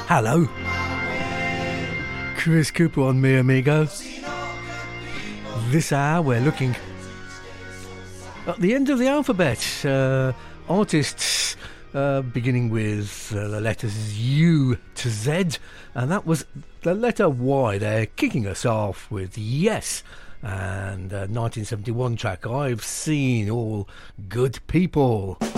Hello. Chris Cooper on Me Amigo. This hour we're looking at the end of the alphabet. Artists beginning with the letters U to Z, and that was the letter Y. They're kicking us off with Yes, and 1971 track I've Seen All Good People.